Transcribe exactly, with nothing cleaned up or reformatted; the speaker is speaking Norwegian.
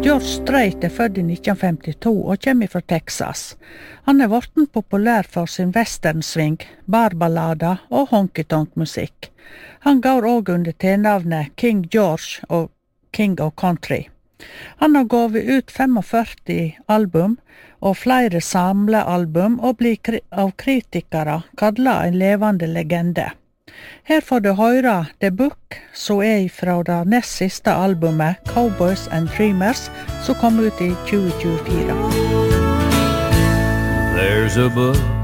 George Strait er født i nitten femtito og kommer fra Texas. Han er vorten populær for sin westernsving, barballader og honky-tonk-musikk. Han går også under tilnavnet King George og King of Country. Han har gått ut førtifem album og flere samlealbum og blir kri- av kritikere kallet en levende legende. Her får du høre The Book, som er fra det nest siste albumet Cowboys and Dreamers, som kom ut i tjue tjuefire. There's a book